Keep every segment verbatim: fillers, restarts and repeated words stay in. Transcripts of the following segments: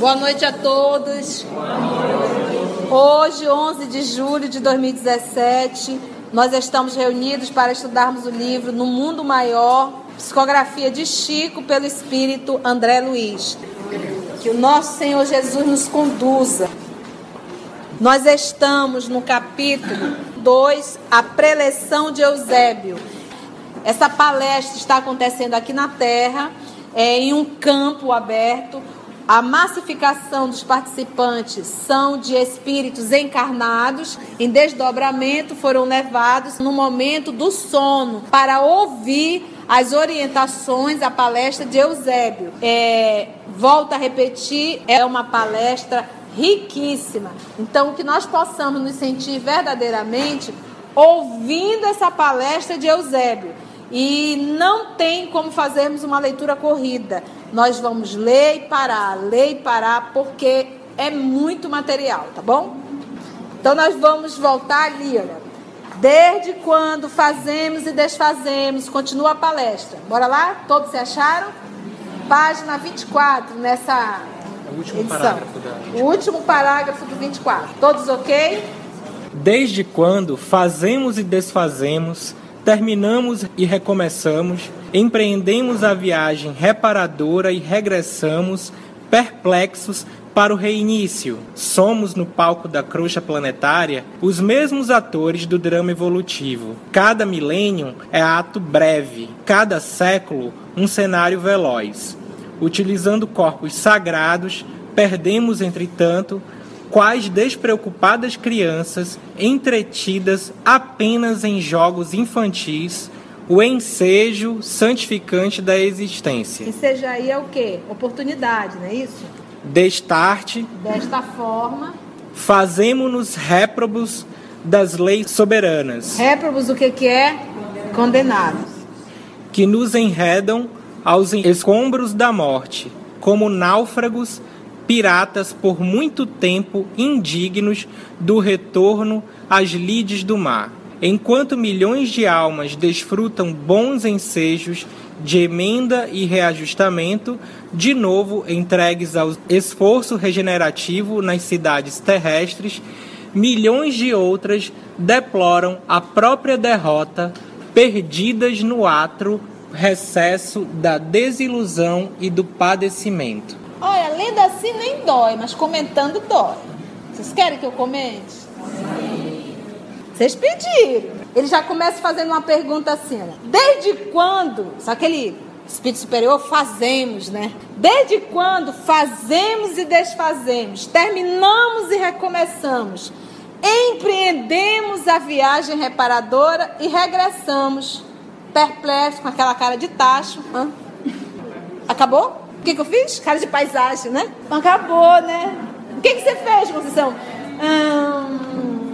Boa noite a todos. Hoje, onze de julho de dois mil e dezessete, nós estamos reunidos para estudarmos o livro No Mundo Maior, psicografia de Chico pelo Espírito André Luiz. Que o nosso Senhor Jesus nos conduza. Nós estamos no capítulo dois, a preleção de Eusébio. Essa palestra está acontecendo aqui na Terra, é, em um campo aberto. A massificação dos participantes são de espíritos encarnados, em desdobramento, foram levados no momento do sono para ouvir as orientações, a palestra de Eusébio. É, volto a repetir, é uma palestra riquíssima. Então, que nós possamos nos sentir verdadeiramente ouvindo essa palestra de Eusébio. E não tem como fazermos uma leitura corrida. Nós vamos ler e parar, ler e parar, porque é muito material, tá bom? Então, nós vamos voltar ali, olha. Desde quando fazemos e desfazemos, continua a palestra. Bora lá? Todos se acharam? Página vinte e quatro, nessa o último edição. Parágrafo da... O último parágrafo do vinte e quatro. Todos ok? Desde quando fazemos e desfazemos, terminamos e recomeçamos, empreendemos a viagem reparadora e regressamos, perplexos, para o reinício. Somos, no palco da crosta planetária, os mesmos atores do drama evolutivo. Cada milênio é ato breve, cada século um cenário veloz. Utilizando corpos sagrados, perdemos, entretanto, quais despreocupadas crianças, entretidas apenas em jogos infantis, o ensejo santificante da existência. Ensejo aí é o quê? Oportunidade, não é isso? Destarte, desta forma, fazemo-nos réprobos das leis soberanas. Réprobos o que, que é? Condenados. Que nos enredam aos escombros da morte, como náufragos, piratas por muito tempo indignos do retorno às lides do mar. Enquanto milhões de almas desfrutam bons ensejos de emenda e reajustamento, de novo entregues ao esforço regenerativo nas cidades terrestres, milhões de outras deploram a própria derrota, perdidas no atro recesso da desilusão e do padecimento. Olha, lendo assim nem dói, mas comentando dói. Vocês querem que eu comente? Sim. Vocês pediram. Ele já começa fazendo uma pergunta assim, né? Desde quando, só aquele espírito superior, fazemos, né? Desde quando fazemos e desfazemos, terminamos e recomeçamos, empreendemos a viagem reparadora e regressamos, perplexos, com aquela cara de tacho. Hã? Acabou? O que, que eu fiz? Cara de paisagem, né? Acabou, né? O que, que você fez, Conceição? Hum...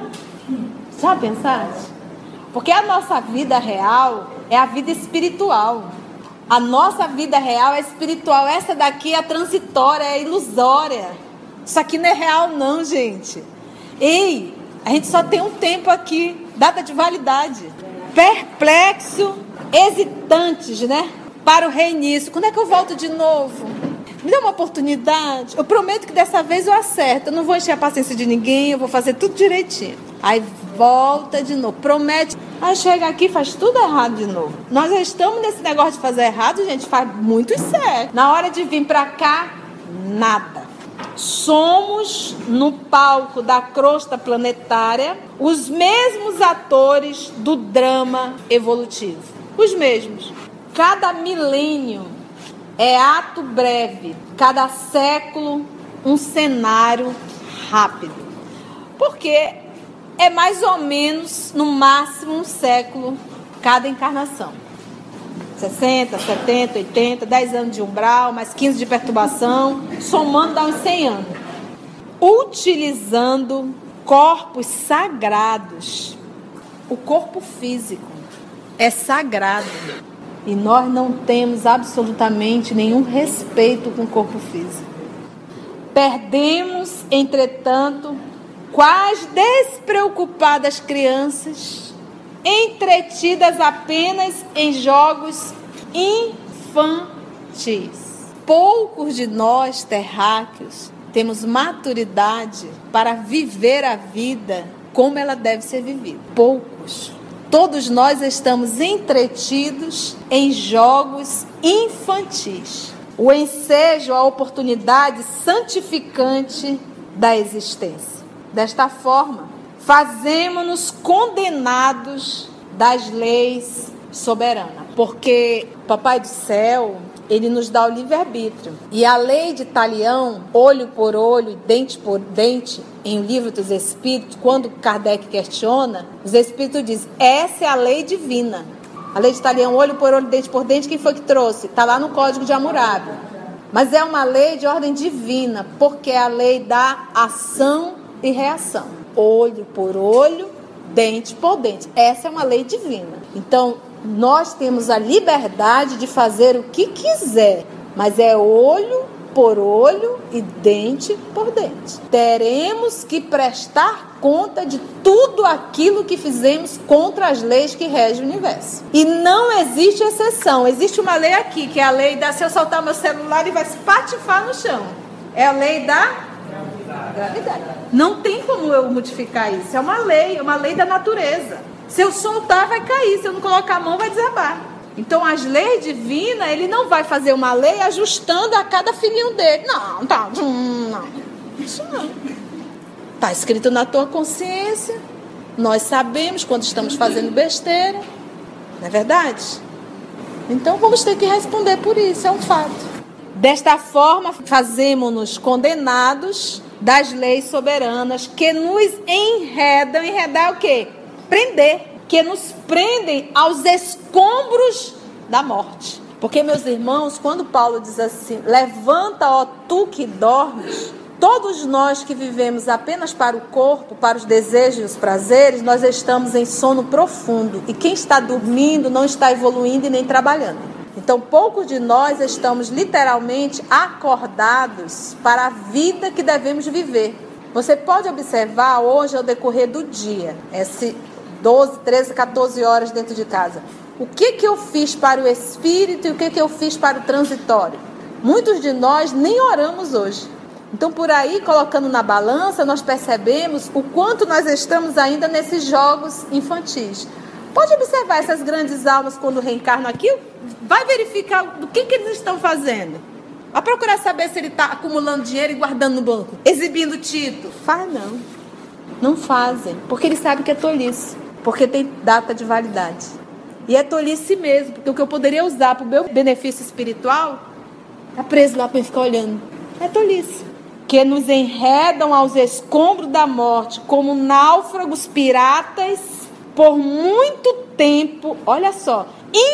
Já pensaste? Porque a nossa vida real é a vida espiritual. A nossa vida real é espiritual. Essa daqui é a transitória, é a ilusória. Isso aqui não é real não, gente. Ei, a gente só tem um tempo aqui, data de validade. Perplexo, hesitantes, né? Para o reinício. Quando é que eu volto de novo? Me dá uma oportunidade. Eu prometo que dessa vez eu acerto. Eu não vou encher a paciência de ninguém, eu vou fazer tudo direitinho. Aí volta de novo, promete. Aí chega aqui e faz tudo errado de novo. Nós já estamos nesse negócio de fazer errado, gente, faz muito certo. Na hora de vir pra cá, nada. Somos, no palco da crosta planetária, os mesmos atores do drama evolutivo. Os mesmos. Cada milênio é ato breve, cada século um cenário rápido. Porque é mais ou menos, no máximo, um século cada encarnação. sessenta, setenta, oitenta, dez anos de umbral, mais quinze de perturbação, somando dá uns cem anos. Utilizando corpos sagrados. O corpo físico é sagrado. E nós não temos absolutamente nenhum respeito com o corpo físico. Perdemos, entretanto, quais despreocupadas crianças, entretidas apenas em jogos infantis. poucos de nós, terráqueos, temos maturidade para viver a vida como ela deve ser vivida. Poucos. Todos nós estamos entretidos em jogos infantis. O ensejo, a oportunidade santificante da existência. Desta forma, fazemos-nos condenados das leis soberanas. Porque Papai do Céu, ele nos dá o livre-arbítrio. E a lei de Talião, olho por olho, dente por dente, em O Livro dos Espíritos, quando Kardec questiona, os Espíritos dizem, essa é a lei divina. A lei de Talião, olho por olho, dente por dente, quem foi que trouxe? Está lá no Código de Hammurabi. Mas é uma lei de ordem divina, porque é a lei da ação e reação. Olho por olho, dente por dente. Essa é uma lei divina. Então, nós temos a liberdade de fazer o que quiser, mas é olho por olho e dente por dente. Teremos que prestar conta de tudo aquilo que fizemos contra as leis que regem o universo. E não existe exceção. Existe uma lei aqui, que é a lei da... Se eu soltar meu celular, ele vai se patifar no chão. É a lei da gravidade. Não tem como eu modificar isso. É uma lei, é uma lei da natureza. Se eu soltar, vai cair. Se eu não colocar a mão, vai desabar. Então, as leis divinas, ele não vai fazer uma lei ajustando a cada filhinho dele. Não, tá, não. Isso não. Está escrito na tua consciência. Nós sabemos quando estamos fazendo besteira. Não é verdade? Então, vamos ter que responder por isso. É um fato. Desta forma, fazemos-nos condenados das leis soberanas que nos enredam. Enredar o quê? Prender. Que nos prendem aos escombros da morte. Porque, meus irmãos, quando Paulo diz assim, levanta, ó tu que dormes, todos nós que vivemos apenas para o corpo, para os desejos e os prazeres, nós estamos em sono profundo. E quem está dormindo não está evoluindo e nem trabalhando. Então, poucos de nós estamos literalmente acordados para a vida que devemos viver. Você pode observar hoje, ao decorrer do dia, esse doze, treze, catorze horas dentro de casa. O que que eu fiz para o espírito e o que que eu fiz para o transitório? Muitos de nós nem oramos hoje. Então, por aí, colocando na balança, nós percebemos o quanto nós estamos ainda nesses jogos infantis. Pode observar essas grandes almas quando reencarnam aqui, vai verificar do que que eles estão fazendo. Vai procurar saber se ele está acumulando dinheiro e guardando no banco, exibindo título. Faz não. Não fazem, porque eles sabem que é tolice. Porque tem data de validade. E é tolice mesmo, porque o que eu poderia usar para o meu benefício espiritual está preso lá para eu ficar olhando. É tolice. Que nos enredam aos escombros da morte como náufragos piratas por muito tempo, olha só,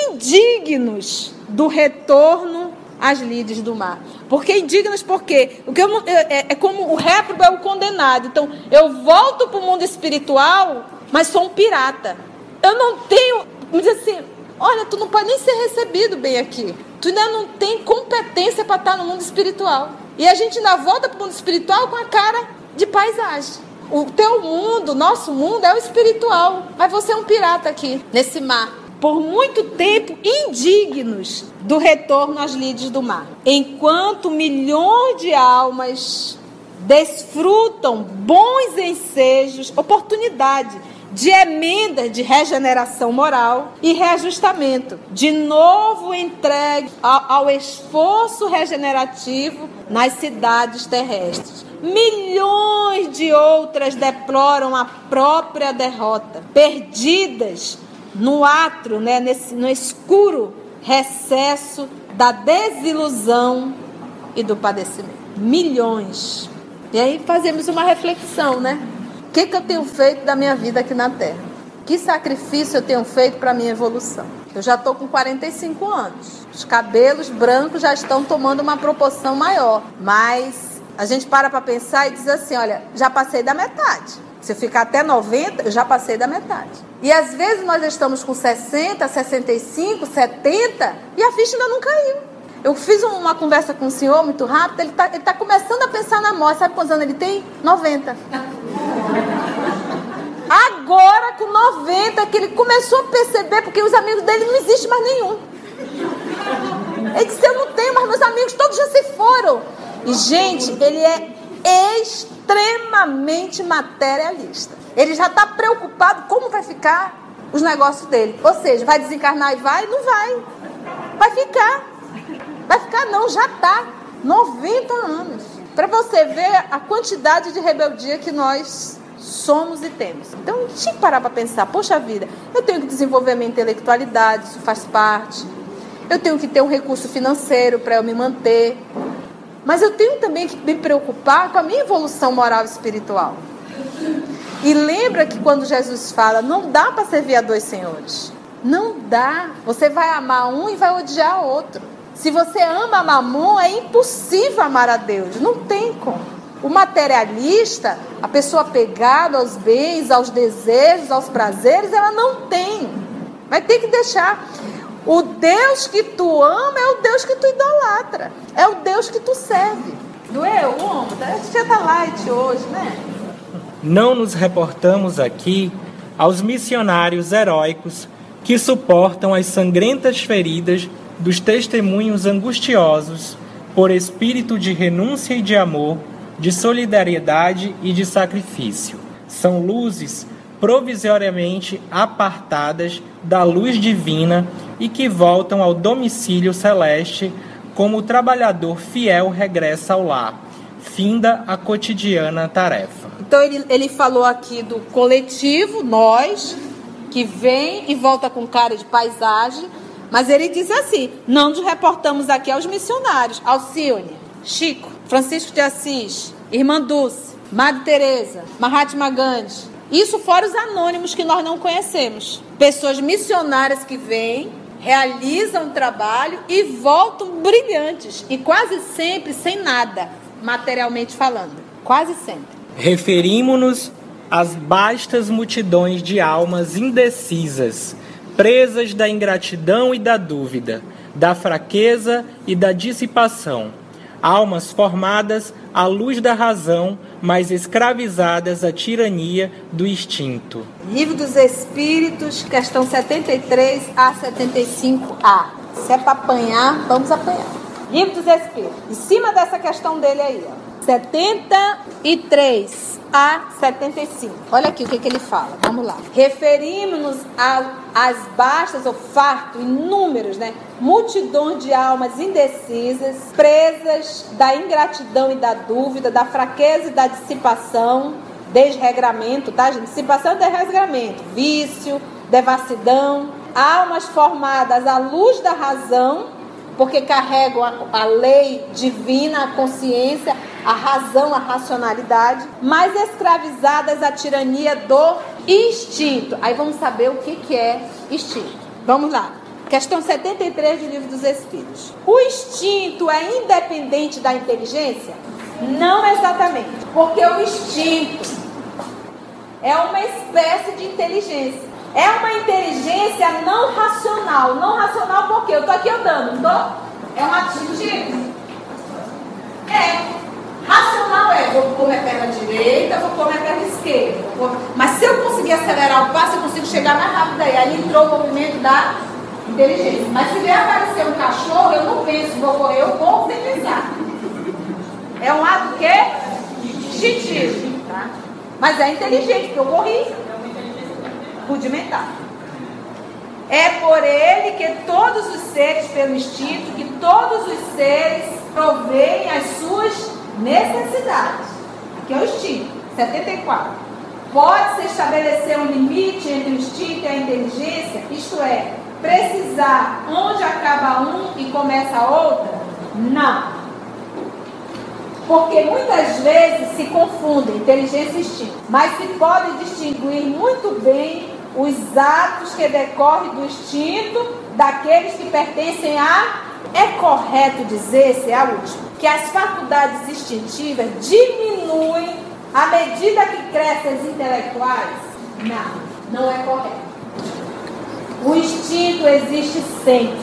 indignos do retorno às lides do mar. Porque indignos porque o que eu, é, é como o réprobo é o condenado. Então, eu volto para o mundo espiritual, mas sou um pirata. Eu não tenho... Me diz assim, olha, tu não pode nem ser recebido bem aqui. Tu ainda não tem competência para estar no mundo espiritual. E a gente ainda volta para o mundo espiritual com a cara de paisagem. O teu mundo, nosso mundo é o espiritual. Mas você é um pirata aqui, nesse mar. Por muito tempo, indignos do retorno às lides do mar. Enquanto milhões de almas desfrutam bons ensejos, oportunidade de emenda de regeneração moral e reajustamento, de novo entregue ao, ao esforço regenerativo nas cidades terrestres. Milhões de outras deploram a própria derrota, perdidas no atro, né, nesse, no escuro recesso da desilusão e do padecimento. Milhões. E aí fazemos uma reflexão, né? O que, que eu tenho feito da minha vida aqui na Terra? Que sacrifício eu tenho feito para a minha evolução? Eu já estou com quarenta e cinco anos. Os cabelos brancos já estão tomando uma proporção maior. Mas a gente para para pensar e diz assim, olha, já passei da metade. Se eu ficar até noventa, eu já passei da metade. E às vezes nós estamos com sessenta, sessenta e cinco, setenta e a ficha ainda não caiu. Eu fiz uma conversa com o senhor muito rápido, ele está ele tá começando a pensar na morte. Sabe quantos anos ele tem? noventa. Agora, com noventa, que ele começou a perceber, porque os amigos dele não existem mais nenhum. Ele disse, eu não tenho mais meus amigos todos já se foram. E, gente, ele é extremamente materialista. Ele já está preocupado como vai ficar os negócios dele. Ou seja, vai desencarnar e vai? Não vai. Vai ficar. Vai ficar não, já está. noventa anos. Para você ver a quantidade de rebeldia que nós somos e temos. Então, a gente tinha que parar para pensar, poxa vida, eu tenho que desenvolver a minha intelectualidade, isso faz parte. Eu tenho que ter um recurso financeiro para eu me manter. Mas eu tenho também que me preocupar com a minha evolução moral e espiritual. E lembra que quando Jesus fala, não dá para servir a dois senhores. Não dá. Você vai amar um e vai odiar outro. Se você ama Mamon, é impossível amar a Deus. Não tem como. O materialista, a pessoa apegada aos bens, aos desejos, aos prazeres, ela não tem. Vai ter que deixar. O Deus que tu ama é o Deus que tu idolatra. É o Deus que tu serve. Doeu o ombro? A gente já tá light hoje, né? Não nos reportamos aqui aos missionários heróicos que suportam as sangrentas feridas dos testemunhos angustiosos por espírito de renúncia e de amor, de solidariedade e de sacrifício. São luzes provisoriamente apartadas da luz divina e que voltam ao domicílio celeste como o trabalhador fiel regressa ao lar, finda a cotidiana tarefa. Então ele, ele falou aqui do coletivo, nós, que vem e volta com cara de paisagem, mas ele diz assim, não nos reportamos aqui aos missionários, Alcione, Chico, Francisco de Assis, Irmã Dulce, Madre Teresa, Mahatma Gandhi. Isso fora os anônimos que nós não conhecemos. Pessoas missionárias que vêm, realizam o trabalho e voltam brilhantes. E quase sempre sem nada, materialmente falando. Quase sempre. Referimos-nos às vastas multidões de almas indecisas, presas da ingratidão e da dúvida, da fraqueza e da dissipação. Almas formadas à luz da razão, mas escravizadas à tirania do instinto. Livro dos Espíritos, questão setenta e três a setenta e cinco A. Se é para apanhar, vamos apanhar. Livro dos Espíritos. Em cima dessa questão dele aí, ó. setenta e três a setenta e cinco. Olha aqui o que, que ele fala. Vamos lá. Referimos-nos às bastas, ou farto, inúmeros, né? Multidões de almas indecisas, presas da ingratidão e da dúvida, da fraqueza e da dissipação, desregramento, tá, gente? Dissipação e desregramento, vício, devassidão, almas formadas à luz da razão, porque carregam a, a lei divina, a consciência, a razão, a racionalidade, mas escravizadas à tirania do instinto. Aí vamos saber o que, que é instinto. Vamos lá. Questão setenta e três do Livro dos Espíritos. O instinto é independente da inteligência? Não exatamente. Porque o instinto é uma espécie de inteligência. É uma inteligência não racional. Não racional por quê? Eu estou aqui andando, não estou? É um ativo? É. Racional é, vou pôr minha perna direita, vou pôr minha perna esquerda. Pôr... Mas se eu conseguir acelerar o passo, eu consigo chegar mais rápido aí. Aí entrou o movimento da inteligência. Mas se vier aparecer um cachorro, eu não penso, vou correr, eu corro sem pensar. É um ato que é instintivo, tá? Mas é inteligente, porque eu corri. Rudimentar. É por ele que todos os seres, pelo instinto, que todos os seres provêem as suas necessidades. Aqui é o instinto. setenta e quatro. Pode-se estabelecer um limite entre o instinto e a inteligência? Isto é, precisar onde acaba um e começa a outra? Não. Porque muitas vezes se confundem inteligência e instinto, mas se pode distinguir muito bem os atos que decorrem do instinto daqueles que pertencem a... É correto dizer, esse é a última, que as faculdades instintivas diminuem à medida que crescem as intelectuais? Não, não é correto. O instinto existe sempre,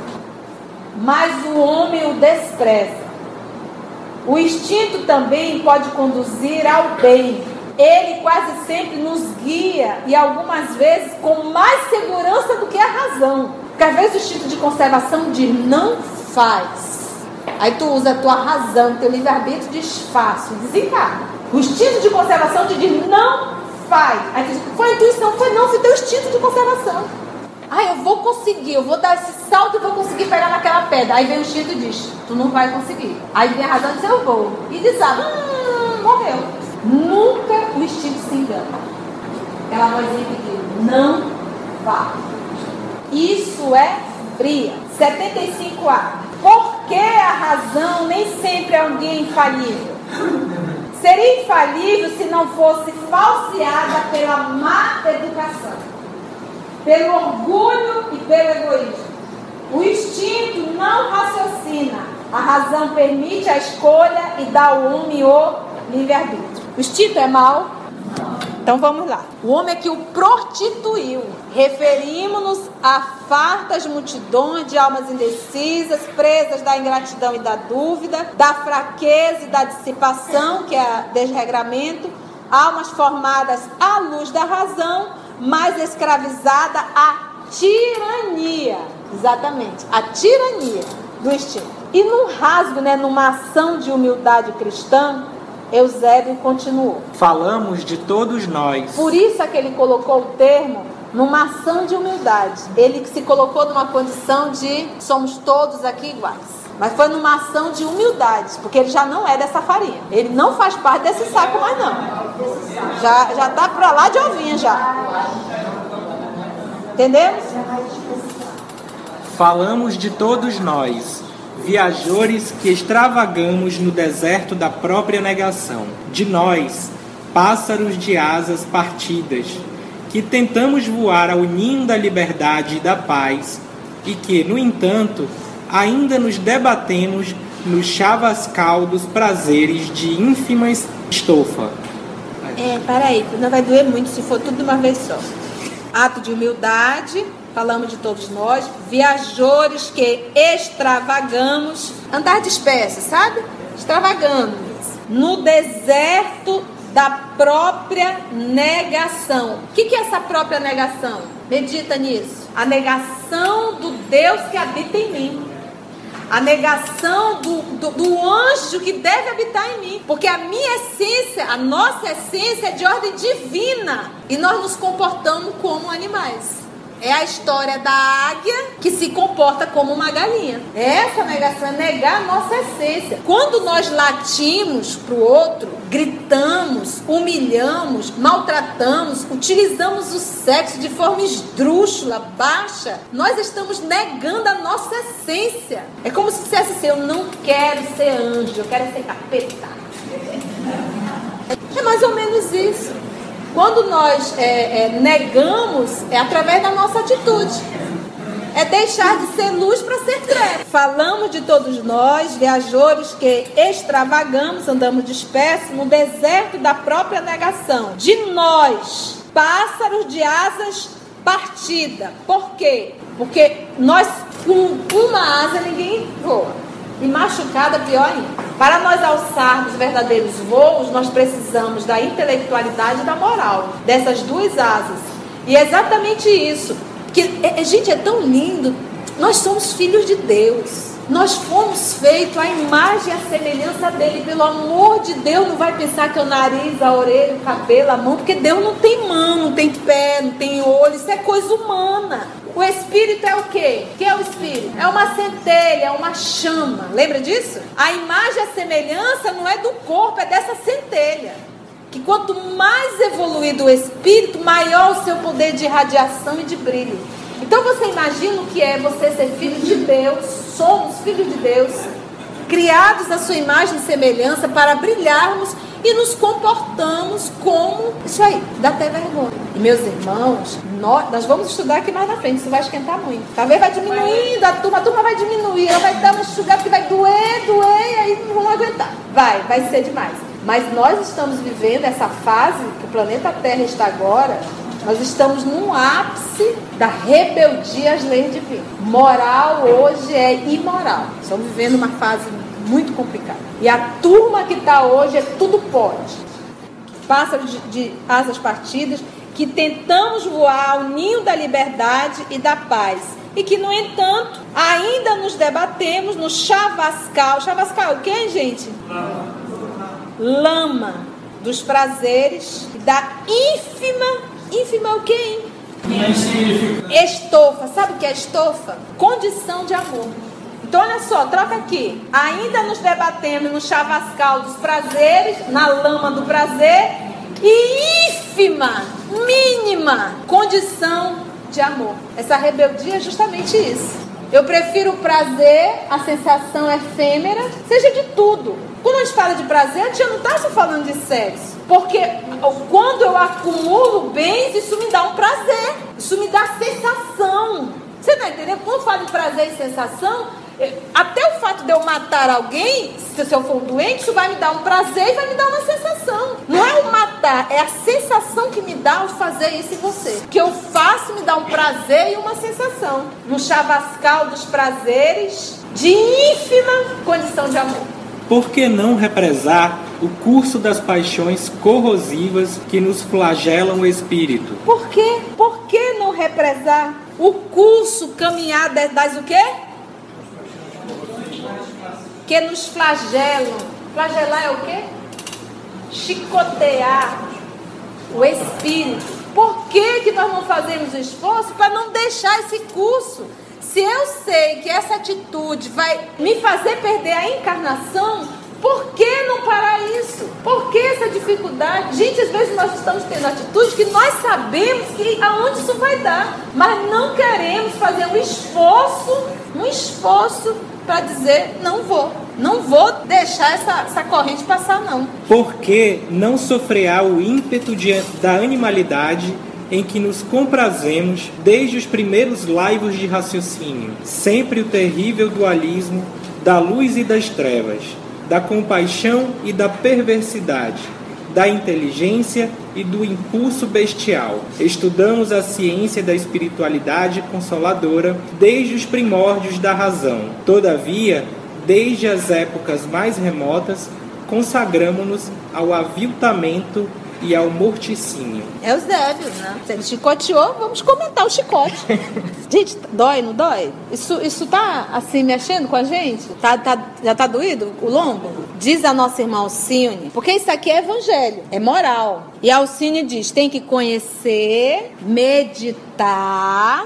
mas o homem o despreza. O instinto também pode conduzir ao bem. Ele quase sempre nos guia e algumas vezes com mais segurança do que a razão. Porque às vezes o instinto de conservação diz não faz. Aí tu usa a tua razão, teu livre-arbítrio, diz faço, desencarna. O instinto de conservação te diz não faz. Aí tu diz, foi a intuição, foi não, foi teu instinto de conservação. Ah, eu vou conseguir, eu vou dar esse salto e vou conseguir pegar naquela pedra. Aí vem o instinto e diz, tu não vai conseguir. Aí vem a razão e diz, eu vou. E diz, ah, hum, morreu. Nunca o instinto se engana. Aquela vozinha que diz, não vá. Isso é fria. setenta e cinco A. Por que a razão nem sempre é alguém infalível? Seria infalível se não fosse falseada pela má educação, pelo orgulho e pelo egoísmo. O instinto não raciocina. A razão permite a escolha e dá ao homem o livre-arbítrio. O instinto é mau? Então vamos lá. O homem é que o prostituiu. Referimos-nos a fartas multidões de almas indecisas, presas da ingratidão e da dúvida, da fraqueza e da dissipação, que é desregramento, almas formadas à luz da razão, mas escravizada à tirania. Exatamente, a tirania do instinto. E num rasgo, né, numa ação de humildade cristã, Eusébio continuou. Falamos de todos nós. Por isso é que ele colocou o termo numa ação de humildade. Ele se colocou numa condição de somos todos aqui iguais. Mas foi numa ação de humildade, porque ele já não é dessa farinha. Ele não faz parte desse saco mais não. Já já está para lá de ovinha já. Entendemos? Falamos de todos nós, viajores que extravagamos no deserto da própria negação. De nós, pássaros de asas partidas, que tentamos voar ao ninho da liberdade e da paz, e que, no entanto, ainda nos debatemos nos chavascal dos prazeres de ínfima estofa. É, peraí, não vai doer muito se for tudo de uma vez só. Ato de humildade, falamos de todos nós, viajores que extravagamos, andar disperso, sabe? Extravagando, no deserto da própria negação. O que, que é essa própria negação? Medita nisso. A negação do Deus que habita em mim. A negação do, do, do anjo que deve habitar em mim. Porque a minha essência, a nossa essência é de ordem divina. E nós nos comportamos como animais. É a história da águia que se comporta como uma galinha. Essa negação é negar a nossa essência. Quando nós latimos para o outro, gritamos, humilhamos, maltratamos, utilizamos o sexo de forma esdrúxula, baixa, nós estamos negando a nossa essência. É como se dissesse assim, eu não quero ser anjo, eu quero ser capeta. É mais ou menos isso. Quando nós é, é, negamos, é através da nossa atitude. É deixar de ser luz para ser treva. Falamos de todos nós, viajores que extravagamos, andamos dispersos no deserto da própria negação. De nós, pássaros de asas partida. Por quê? Porque nós, com uma asa, ninguém voa. E machucada, pior ainda. Para nós alçarmos verdadeiros voos, nós precisamos da intelectualidade e da moral. Dessas duas asas. E é exatamente isso. Que, é, gente, é tão lindo. Nós somos filhos de Deus. Nós fomos feitos à imagem e à semelhança dele. Pelo amor de Deus, não vai pensar que é o nariz, a orelha, o cabelo, a mão. Porque Deus não tem mão, não tem pé, não tem olho. Isso é coisa humana. O espírito é o quê? O que é o espírito? É uma centelha, é uma chama. Lembra disso? A imagem e a semelhança não é do corpo, é dessa centelha. Que quanto mais evoluído o espírito, maior o seu poder de irradiação e de brilho. Então você imagina o que é você ser filho de Deus. Somos filhos de Deus, criados à sua imagem e semelhança para brilharmos e nos comportamos como isso aí, dá até vergonha. E meus irmãos, nós, nós vamos estudar aqui mais na frente, isso vai esquentar muito. Talvez vai diminuindo, a turma, a turma vai diminuir, ela vai dar uma enxugada que vai doer, doer, e aí não vão aguentar. Vai, vai ser demais. Mas nós estamos vivendo essa fase que o planeta Terra está agora, nós estamos num ápice da rebeldia às leis divinas. Moral hoje é imoral. Estamos vivendo uma fase muito complicada. E a turma que está hoje é tudo pode. Pássaros de, de asas partidas, que tentamos voar ao ninho da liberdade e da paz, e que, no entanto, ainda nos debatemos no chavascal. Chavascal é o quê, gente? Lama dos prazeres e da ínfima, ínfima é o quê, hein? Estofa. Sabe o que é estofa? Condição de amor. Então, olha só, troca aqui. Ainda nos debatemos no chavascal dos prazeres, na lama do prazer, e ínfima, mínima condição de amor. Essa rebeldia é justamente isso. Eu prefiro o prazer, a sensação efêmera, seja de tudo. Quando a gente fala de prazer, a gente não está só falando de sexo. Porque quando eu acumulo bens, isso me dá um prazer. Isso me dá sensação. Você está entendendo? Quando eu falo de prazer e sensação, até o fato de eu matar alguém, se eu for doente, isso vai me dar um prazer e vai me dar uma sensação. Não é o matar, é a sensação que me dá ao fazer isso em você. O que eu faço me dá um prazer e uma sensação. No chavascal dos prazeres, de ínfima condição de amor. Por que não represar o curso das paixões corrosivas que nos flagelam o espírito? Por quê? Por que não represar o curso caminhar das o quê? Que nos flagelam. Flagelar é o quê? Chicotear o espírito. Por que que nós não fazemos esforço para não deixar esse curso? Se eu sei que essa atitude vai me fazer perder a encarnação, por que não parar isso? Por que essa dificuldade? Gente, às vezes nós estamos tendo atitudes que nós sabemos que aonde isso vai dar, mas não queremos fazer um esforço, um esforço para dizer, não vou, não vou deixar essa, essa corrente passar, não. Por que não sofrear o ímpeto de, da animalidade em que nos comprazemos desde os primeiros laivos de raciocínio, sempre o terrível dualismo da luz e das trevas, da compaixão e da perversidade, da inteligência e do impulso bestial. Estudamos a ciência da espiritualidade consoladora desde os primórdios da razão. Todavia, desde as épocas mais remotas, consagramo-nos ao aviltamento e ao morticínio. É o Zébio, né? Se ele chicoteou, vamos comentar o chicote. Gente, dói, não dói? Isso, isso tá assim mexendo com a gente? Tá, tá, já tá doído o lombo? Diz a nossa irmã Alcine, porque isso aqui é evangelho, é moral. E a Alcine diz, tem que conhecer, meditar,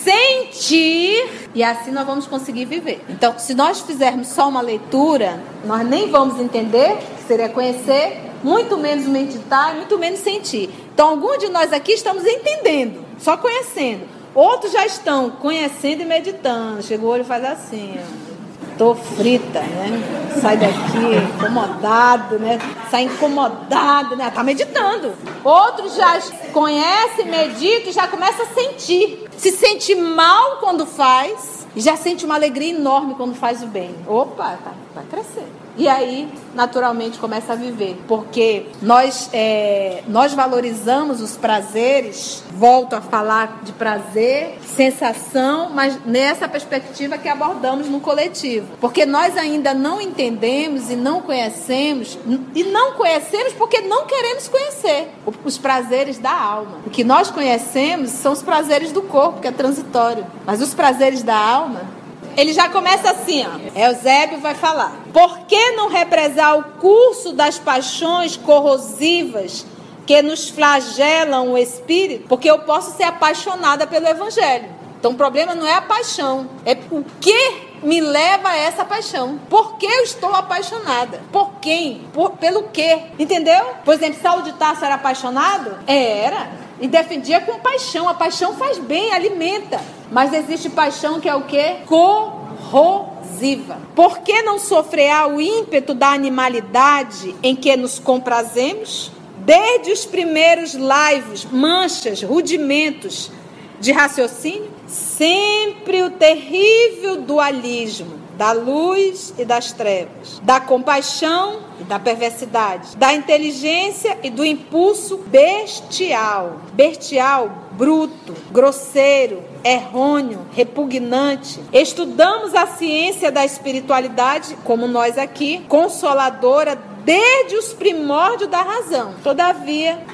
sentir, e assim nós vamos conseguir viver. Então, se nós fizermos só uma leitura, nós nem vamos entender, que seria conhecer, muito menos meditar, muito menos sentir. Então, alguns de nós aqui estamos entendendo, só conhecendo. Outros já estão conhecendo e meditando. Chega o olho e faz assim, ó. Tô frita, né? Sai daqui, incomodado, né? Sai incomodado, né? Tá meditando. Outros já conhecem, meditam e já começa a sentir. Se sente mal quando faz e já sente uma alegria enorme quando faz o bem. Opa, tá, vai crescer. E aí, naturalmente, começa a viver. Porque nós, é, nós valorizamos os prazeres, volto a falar de prazer, sensação, mas nessa perspectiva que abordamos no coletivo. Porque nós ainda não entendemos e não conhecemos, e não conhecemos porque não queremos conhecer os prazeres da alma. O que nós conhecemos são os prazeres do corpo, que é transitório. Mas os prazeres da alma... Ele já começa assim, ó. Eusébio vai falar. Por que não represar o curso das paixões corrosivas que nos flagelam o espírito? Porque eu posso ser apaixonada pelo evangelho. Então o problema não é a paixão, é o que me leva a essa paixão. Por que eu estou apaixonada? Por quem? Por, pelo quê? Entendeu? Por exemplo, Saulo de Tarso era apaixonado? Era. E defendia com paixão. A paixão faz bem, alimenta. Mas existe paixão que é o quê? Corrosiva. Por que não sofrear o ímpeto da animalidade em que nos comprazemos? Desde os primeiros laivos, manchas, rudimentos de raciocínio, sempre o terrível dualismo da luz e das trevas, da compaixão e da perversidade, da inteligência e do impulso bestial. Bestial, bruto, grosseiro, errôneo, repugnante. Estudamos a ciência da espiritualidade, como nós aqui, consoladora desde os primórdios da razão. Todavia,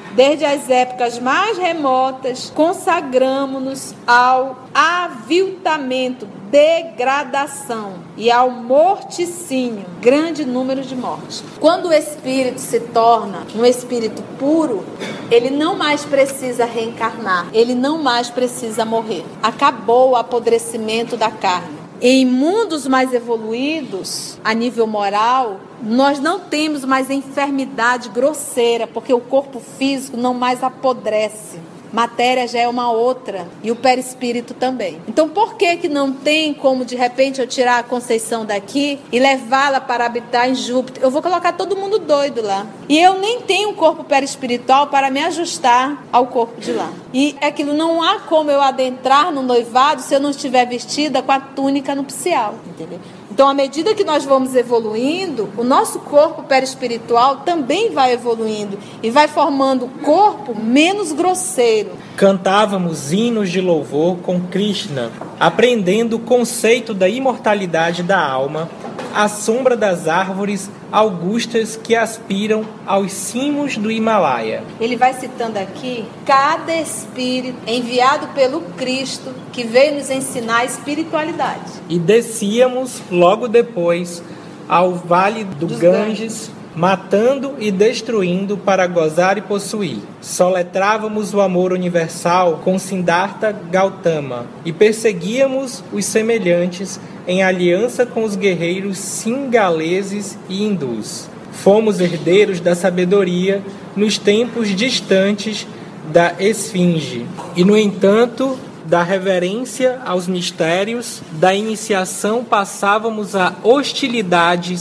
Desde as épocas mais remotas, consagramos-nos ao aviltamento, degradação e ao morticínio, grande número de mortes. Quando o espírito se torna um espírito puro, ele não mais precisa reencarnar, ele não mais precisa morrer. Acabou o apodrecimento da carne. Em mundos mais evoluídos, a nível moral, nós não temos mais enfermidade grosseira, porque o corpo físico não mais apodrece. Matéria já é uma outra, e o perispírito também. Então, por que que não tem como, de repente, eu tirar a Conceição daqui e levá-la para habitar em Júpiter? Eu vou colocar todo mundo doido lá. E eu nem tenho um corpo perispiritual para me ajustar ao corpo de lá. E aquilo, não há como eu adentrar no noivado se eu não estiver vestida com a túnica nupcial, entendeu? Então, à medida que nós vamos evoluindo, o nosso corpo perispiritual também vai evoluindo e vai formando um corpo menos grosseiro. Cantávamos hinos de louvor com Krishna, aprendendo o conceito da imortalidade da alma, à sombra das árvores augustas que aspiram aos cimos do Himalaia. Ele vai citando aqui cada espírito enviado pelo Cristo que veio nos ensinar a espiritualidade. E descíamos logo depois ao vale do Dos Ganges, Ganges, matando e destruindo para gozar e possuir. Soletrávamos o amor universal com Siddhartha Gautama e perseguíamos os semelhantes em aliança com os guerreiros singaleses e hindus. Fomos herdeiros da sabedoria nos tempos distantes da Esfinge e, no entanto, da reverência aos mistérios da iniciação passávamos a hostilidade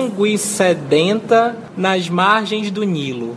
sanguessedenta nas margens do Nilo.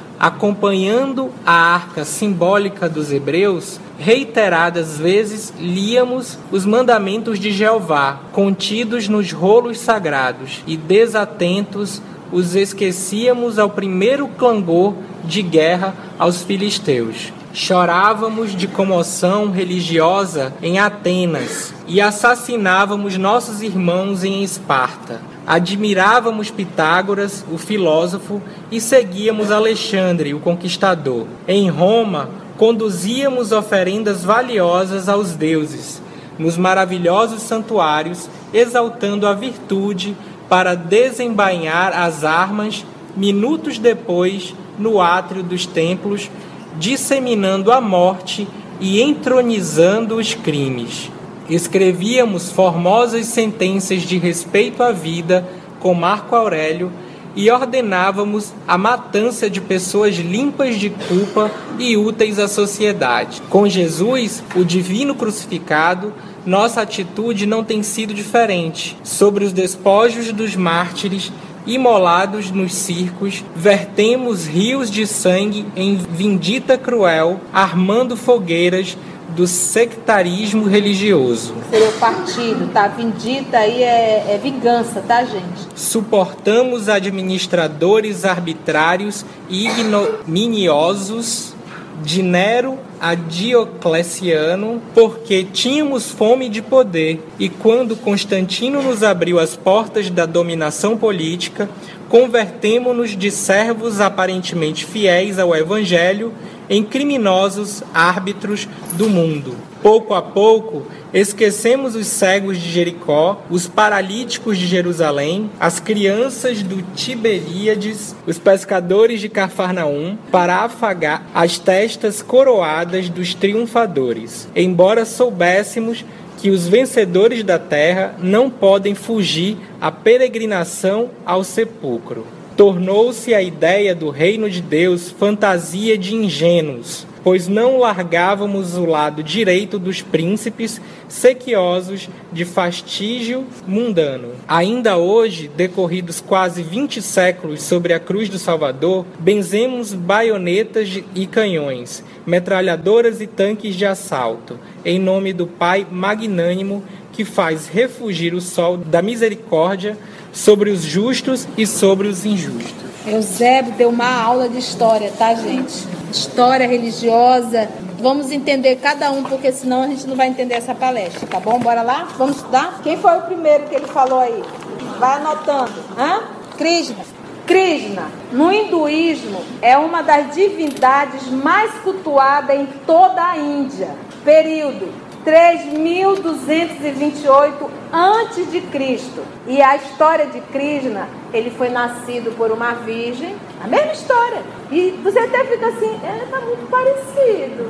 Acompanhando a arca simbólica dos hebreus, reiteradas vezes líamos os mandamentos de Jeová, contidos nos rolos sagrados, e desatentos os esquecíamos ao primeiro clangor de guerra aos filisteus. Chorávamos de comoção religiosa em Atenas e assassinávamos nossos irmãos em Esparta. Admirávamos Pitágoras, o filósofo, e seguíamos Alexandre, o conquistador. Em Roma, conduzíamos oferendas valiosas aos deuses, nos maravilhosos santuários, exaltando a virtude para desembainhar as armas, minutos depois, no átrio dos templos, disseminando a morte e entronizando os crimes. Escrevíamos formosas sentenças de respeito à vida com Marco Aurélio e ordenávamos a matança de pessoas limpas de culpa e úteis à sociedade. Com Jesus, o divino crucificado, nossa atitude não tem sido diferente. Sobre os despojos dos mártires imolados nos circos, vertemos rios de sangue em vindita cruel, armando fogueiras do sectarismo religioso. Seria o partido, tá? Vindita aí é, é vingança, tá, gente? Suportamos administradores arbitrários e ignominiosos de Nero a Diocleciano, porque tínhamos fome de poder, e quando Constantino nos abriu as portas da dominação política, convertemo-nos de servos aparentemente fiéis ao Evangelho em criminosos árbitros do mundo. Pouco a pouco, esquecemos os cegos de Jericó, os paralíticos de Jerusalém, as crianças do Tiberíades, os pescadores de Cafarnaum, para afagar as testas coroadas dos triunfadores. Embora soubéssemos que os vencedores da terra não podem fugir à peregrinação ao sepulcro. Tornou-se a ideia do reino de Deus fantasia de ingênuos, pois não largávamos o lado direito dos príncipes sequiosos de fastígio mundano. Ainda hoje, decorridos quase vinte séculos sobre a cruz do Salvador, benzemos baionetas e canhões, metralhadoras e tanques de assalto, em nome do Pai magnânimo que faz refugir o sol da misericórdia sobre os justos e sobre os injustos. Eusébio deu uma aula de história, tá, gente? História religiosa. Vamos entender cada um, porque senão a gente não vai entender essa palestra, tá bom? Bora lá? Vamos estudar? Quem foi o primeiro que ele falou aí? Vai anotando. Hã? Krishna. Krishna, no hinduísmo, é uma das divindades mais cultuadas em toda a Índia. Período três mil duzentos e vinte e oito antes de Cristo. E a história de Krishna, ele foi nascido por uma virgem, a mesma história. E você até fica assim, é, tá muito parecido.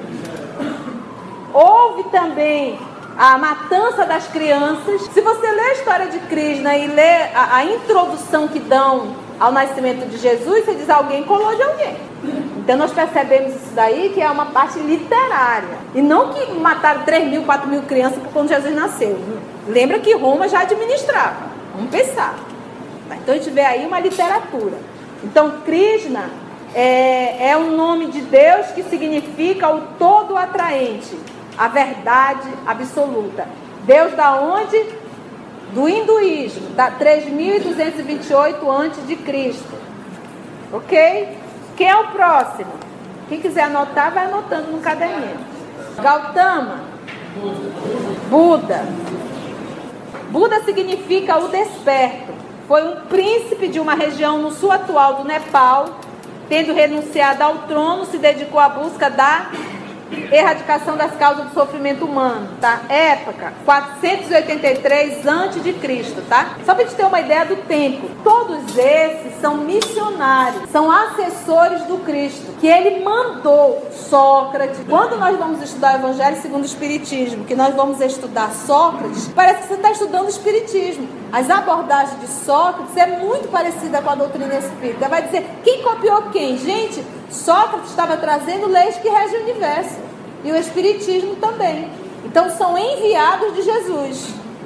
Houve também a matança das crianças. Se você ler a história de Krishna e ler a, a introdução que dão ao nascimento de Jesus, você diz, alguém colou de alguém. Então nós percebemos isso daí, que é uma parte literária. E não que mataram três mil, quatro mil crianças quando Jesus nasceu. Lembra que Roma já administrava. Vamos pensar. Então a gente vê aí uma literatura. Então Krishna é, é um nome de Deus que significa o todo atraente, a verdade absoluta. Deus da onde? Do hinduísmo, da três mil duzentos e vinte e oito antes de Cristo. Ok? Quem é o próximo? Quem quiser anotar, vai anotando no caderninho. Gautama. Buda. Buda significa o desperto. Foi um príncipe de uma região no sul atual do Nepal. Tendo renunciado ao trono, se dedicou à busca da erradicação das causas do sofrimento humano, tá? Época quatrocentos e oitenta e três antes de Cristo, tá? Só para a gente ter uma ideia do tempo. Todos esses são missionários, são assessores do Cristo, que ele mandou Sócrates. Quando nós vamos estudar o Evangelho segundo o Espiritismo, que nós vamos estudar Sócrates, parece que você está estudando o Espiritismo. As abordagens de Sócrates é muito parecida com a doutrina espírita. Vai dizer, quem copiou quem? Gente, Sócrates estava trazendo leis que regem o universo. E o Espiritismo também. Então são enviados de Jesus.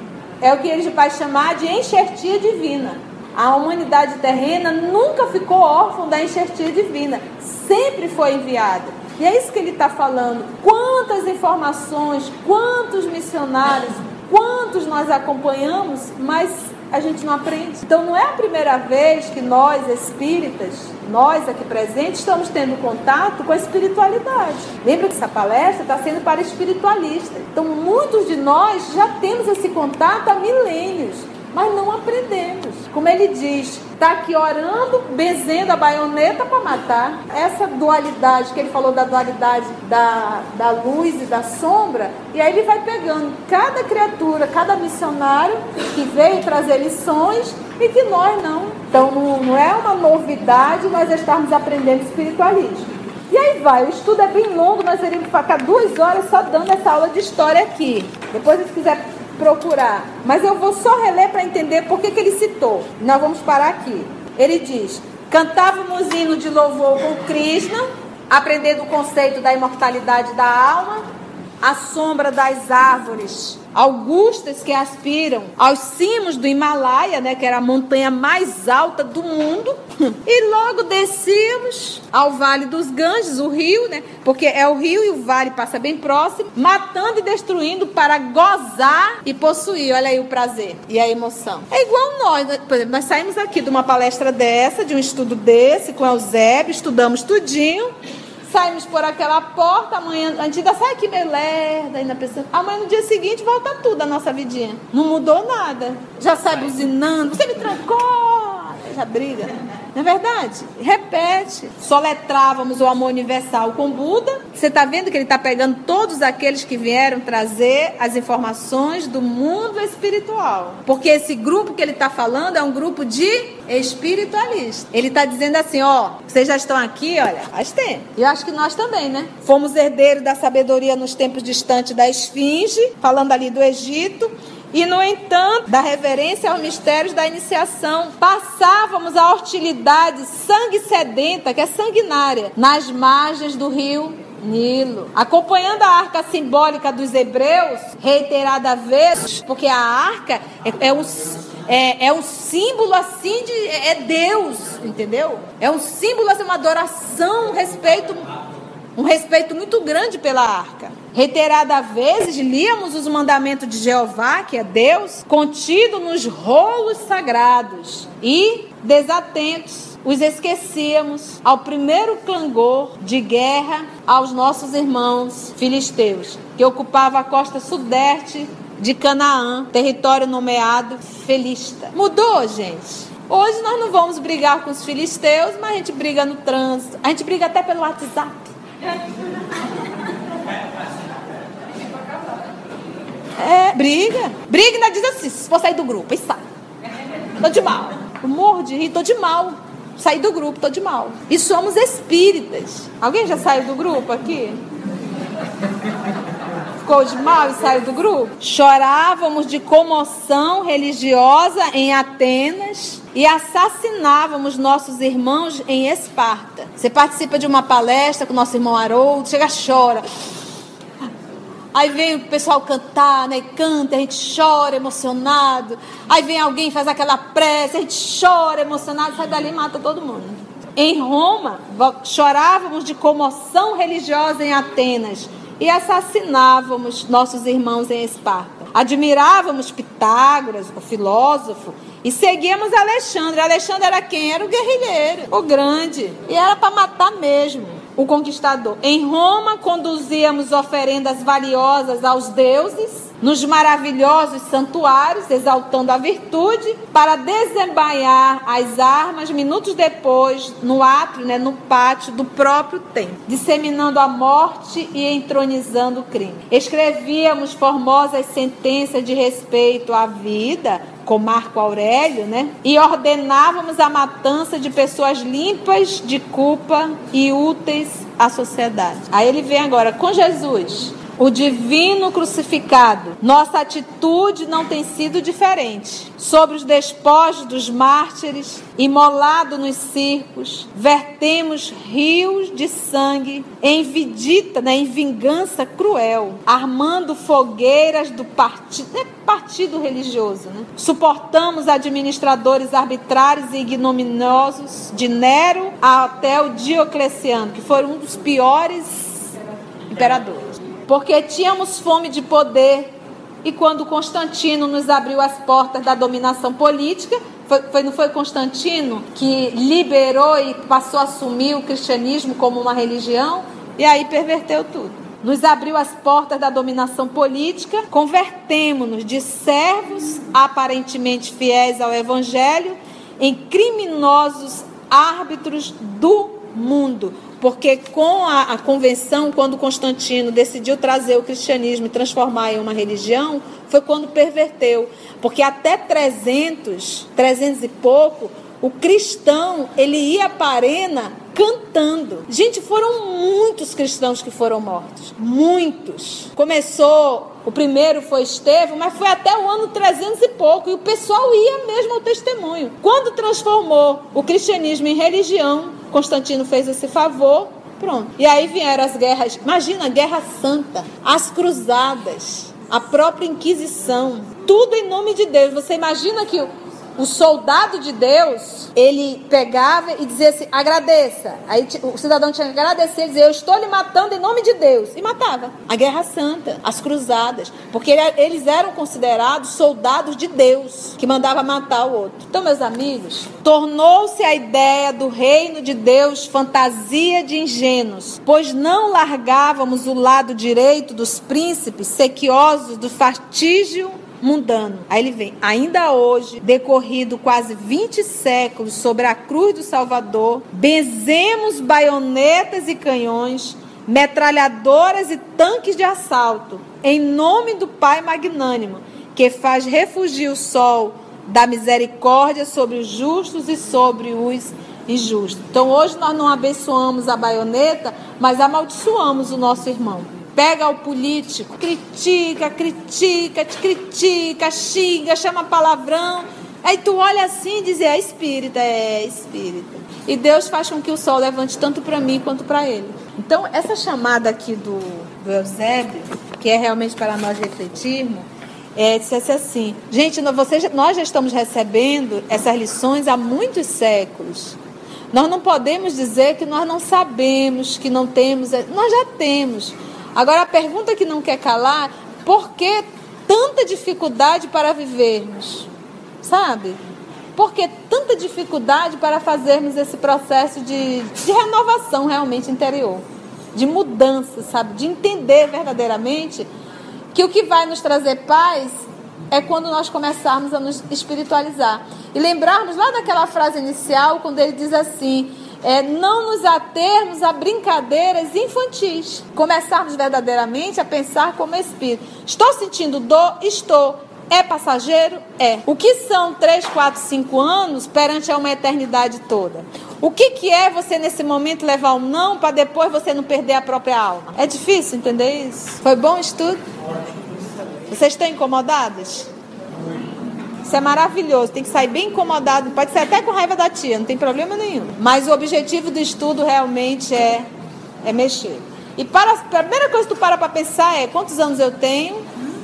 É o que eles vão chamar de enxertia divina. A humanidade terrena nunca ficou órfã da enxertia divina. Sempre foi enviada. E é isso que ele está falando. Quantas informações, quantos missionários, quantos nós acompanhamos, mas a gente não aprende. Então não é a primeira vez que nós espíritas, nós aqui presentes, estamos tendo contato com a espiritualidade. Lembra que essa palestra está sendo para espiritualistas. Então muitos de nós já temos esse contato há milênios, mas não aprendemos. Como ele diz, está aqui orando, benzendo a baioneta para matar. Essa dualidade, que ele falou da dualidade da, da luz e da sombra, e aí ele vai pegando cada criatura, cada missionário que veio trazer lições e que nós não. Então não, não é uma novidade nós estarmos aprendendo espiritualismo. E aí vai, o estudo é bem longo, nós iríamos ficar duas horas só dando essa aula de história aqui. Depois, se quiser procurar, mas eu vou só reler para entender por que que ele citou. Nós vamos parar aqui. Ele diz: cantávamos hino de louvor com Krishna, aprendendo o conceito da imortalidade da alma, a sombra das árvores augustas que aspiram aos cimos do Himalaia, né, que era a montanha mais alta do mundo, e logo descíamos ao Vale dos Ganges, o rio, né, porque é o rio e o vale passa bem próximo, matando e destruindo para gozar e possuir. Olha aí o prazer e a emoção. É igual nós, né? Por exemplo, nós saímos aqui de uma palestra dessa, de um estudo desse, com Eusébio, estudamos tudinho, saímos por aquela porta, amanhã a gente ainda sai aqui meio lerda, ainda pensando, amanhã no dia seguinte volta tudo a nossa vidinha. Não mudou nada. Já sai buzinando, você me trancou, já briga, né? Não é verdade? Repete. Soletrávamos o amor universal com Buda. Você está vendo que ele está pegando todos aqueles que vieram trazer as informações do mundo espiritual. Porque esse grupo que ele está falando é um grupo de espiritualistas. Ele está dizendo assim, ó, vocês já estão aqui, olha, faz tempo. E eu acho que nós também, né? Fomos herdeiros da sabedoria nos tempos distantes da Esfinge, falando ali do Egito. E, no entanto, da reverência aos mistérios da iniciação, passávamos a hostilidade sangue sedenta, que é sanguinária, nas margens do rio Nilo. Acompanhando a arca simbólica dos hebreus, reiterada vez, porque a arca é, é um... É, é um símbolo assim de... É Deus, entendeu? É um símbolo assim, uma adoração, um respeito... Um respeito muito grande pela arca. Reiterada vezes, líamos os mandamentos de Jeová, que é Deus, contido nos rolos sagrados. E, desatentos, os esquecíamos ao primeiro clangor de guerra aos nossos irmãos filisteus, que ocupava a costa sudeste de Canaã, território nomeado Felista. Mudou, gente? Hoje nós não vamos brigar com os filisteus, mas a gente briga no trânsito. A gente briga até pelo WhatsApp. É, briga. Briga e ainda diz assim, se for sair do grupo, e sai. Tô de mal. Eu morro de rir, tô de mal. Saí do grupo, tô de mal. E somos espíritas. Alguém já saiu do grupo aqui? Ficou de mal e saiu do grupo? Chorávamos de comoção religiosa em Atenas e assassinávamos nossos irmãos em Esparta. Você participa de uma palestra com o nosso irmão Haroldo, chega, chora. Aí vem o pessoal cantar, né? Canta, a gente chora emocionado. Aí vem alguém, faz aquela prece, a gente chora emocionado, sai dali e mata todo mundo. Em Roma, chorávamos de comoção religiosa em Atenas e assassinávamos nossos irmãos em Esparta. Admirávamos Pitágoras, o filósofo, e seguíamos Alexandre. Alexandre era quem? Era o guerrilheiro, o grande. E era para matar mesmo, o conquistador. Em Roma, conduzíamos oferendas valiosas aos deuses, nos maravilhosos santuários, exaltando a virtude, para desembainhar as armas minutos depois, no átrio, né, no pátio do próprio templo, disseminando a morte e entronizando o crime. Escrevíamos formosas sentenças de respeito à vida, com Marco Aurélio, né? E ordenávamos a matança de pessoas limpas de culpa e úteis à sociedade. Aí ele vem agora com Jesus, o divino crucificado. Nossa atitude não tem sido diferente. Sobre os despojos dos mártires, imolado nos circos, vertemos rios de sangue em vidita, né, em vingança cruel, armando fogueiras do partido, é partido religioso, né? Suportamos administradores arbitrários e ignominiosos, de Nero até o Diocleciano, que foram um dos piores imperadores. Porque tínhamos fome de poder, e quando Constantino nos abriu as portas da dominação política, foi, foi, não foi Constantino que liberou e passou a assumir o cristianismo como uma religião, e aí perverteu tudo. Nos abriu as portas da dominação política, convertemos-nos de servos aparentemente fiéis ao Evangelho em criminosos árbitros do mundo. Porque com a, a convenção, quando Constantino decidiu trazer o cristianismo e transformar em uma religião, foi quando perverteu. Porque até trezentos, trezentos e pouco, o cristão, ele ia para a arena cantando. Gente, foram muitos cristãos que foram mortos. Muitos. Começou, o primeiro foi Estevão, mas foi até o ano trezentos e pouco. E o pessoal ia mesmo ao testemunho. Quando transformou o cristianismo em religião, Constantino fez esse favor, pronto. E aí vieram as guerras, imagina, a Guerra Santa, as cruzadas, a própria Inquisição, tudo em nome de Deus. Você imagina que o, o soldado de Deus, ele pegava e dizia assim, agradeça. Aí o cidadão tinha que agradecer e dizer, eu estou lhe matando em nome de Deus. E matava. A Guerra Santa, as cruzadas, porque eles eram considerados soldados de Deus, que mandava matar o outro. Então, meus amigos, tornou-se a ideia do reino de Deus fantasia de ingênuos, pois não largávamos o lado direito dos príncipes sequiosos do fastígio mundano. Aí ele vem, ainda hoje, decorrido quase vinte séculos sobre a cruz do Salvador, benzemos baionetas e canhões, metralhadoras e tanques de assalto, em nome do Pai magnânimo, que faz refugir o sol da misericórdia sobre os justos e sobre os injustos. Então hoje nós não abençoamos a baioneta, mas amaldiçoamos o nosso irmão. Pega o político, critica, critica, te critica, xinga, chama palavrão. Aí tu olha assim e diz, é espírita, é espírita. E Deus faz com que o sol levante tanto para mim quanto para ele. Então, essa chamada aqui do, do Eusébio, que é realmente para nós refletirmos, é, dissesse assim, gente, nós, vocês, nós já estamos recebendo essas lições há muitos séculos. Nós não podemos dizer que nós não sabemos, que não temos, nós já temos. Agora, a pergunta que não quer calar, por que tanta dificuldade para vivermos? Sabe? Por que tanta dificuldade para fazermos esse processo de, de renovação realmente interior? De mudança, sabe? De entender verdadeiramente que o que vai nos trazer paz é quando nós começarmos a nos espiritualizar. E lembrarmos lá daquela frase inicial, quando ele diz assim, é, não nos atermos a brincadeiras infantis. Começarmos verdadeiramente a pensar como espírito. Estou sentindo dor? Estou. É passageiro? É. O que são três, quatro, cinco anos perante a uma eternidade toda? O que, que é você nesse momento levar um não para depois você não perder a própria alma? É difícil entender isso? Foi bom o estudo? Vocês estão incomodadas? Isso é maravilhoso, tem que sair bem incomodado, pode ser até com raiva da tia, não tem problema nenhum. Mas o objetivo do estudo realmente é, é mexer. E para, a primeira coisa que tu para para pensar é quantos anos eu tenho,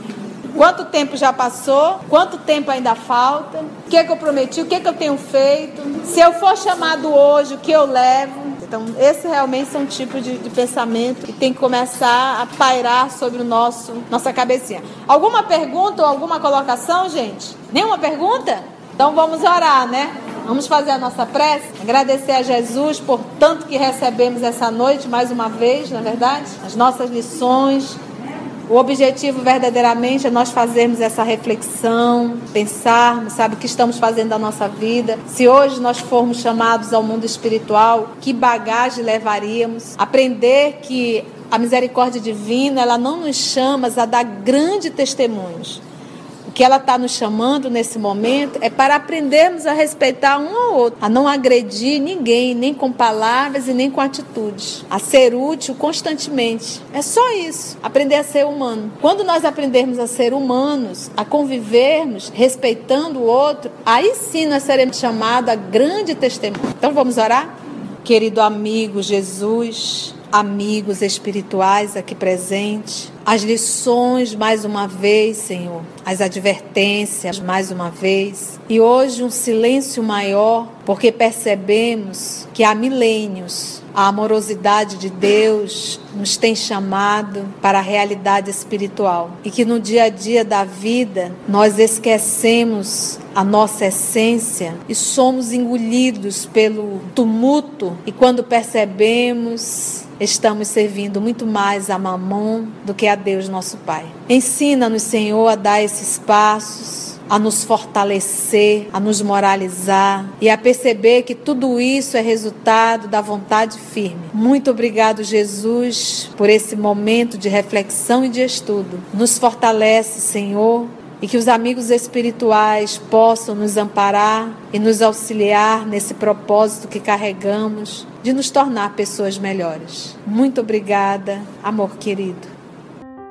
quanto tempo já passou, quanto tempo ainda falta, o que, é que eu prometi, o que, é que eu tenho feito, se eu for chamado hoje, o que eu levo. Então, esses realmente são tipos de, de pensamento que tem que começar a pairar sobre o nosso, nossa cabecinha. Alguma pergunta ou alguma colocação, gente? Nenhuma pergunta? Então vamos orar, né? Vamos fazer a nossa prece, agradecer a Jesus por tanto que recebemos essa noite, mais uma vez, na verdade, as nossas lições. O objetivo verdadeiramente é nós fazermos essa reflexão, pensarmos, sabe, o que estamos fazendo da nossa vida. Se hoje nós formos chamados ao mundo espiritual, que bagagem levaríamos? Aprender que a misericórdia divina, ela não nos chama a dar grandes testemunhos. O que ela está nos chamando nesse momento é para aprendermos a respeitar um ao outro, a não agredir ninguém, nem com palavras e nem com atitudes, a ser útil constantemente. É só isso, aprender a ser humano. Quando nós aprendermos a ser humanos, a convivermos, respeitando o outro, aí sim nós seremos chamados a grande testemunho. Então vamos orar? Querido amigo Jesus, amigos espirituais aqui presentes, as lições mais uma vez, Senhor, as advertências mais uma vez, e hoje um silêncio maior, porque percebemos que há milênios a amorosidade de Deus nos tem chamado para a realidade espiritual e que no dia a dia da vida nós esquecemos a nossa essência e somos engolidos pelo tumulto, e quando percebemos, estamos servindo muito mais a Mamon do que a Deus nosso Pai. Ensina-nos, Senhor, a dar esses passos, a nos fortalecer, a nos moralizar e a perceber que tudo isso é resultado da vontade firme. Muito obrigado, Jesus, por esse momento de reflexão e de estudo. Nos fortalece, Senhor, e que os amigos espirituais possam nos amparar e nos auxiliar nesse propósito que carregamos de nos tornar pessoas melhores. Muito obrigada, amor querido.